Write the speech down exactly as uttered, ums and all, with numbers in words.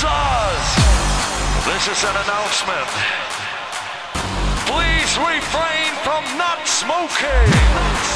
Stars. This is an announcement. Please refrain from not smoking.